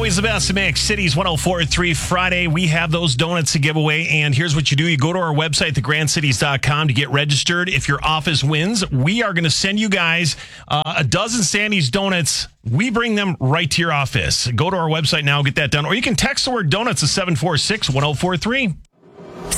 always the best mix. Cities 104.3 Friday. We have those donuts to give away. And here's what you do. You go to our website, thegrandcities.com, to get registered. If your office wins, we are going to send you guys a dozen Sandy's donuts. We bring them right to your office. Go to our website now, get that done. Or you can text the word donuts to 746-1043.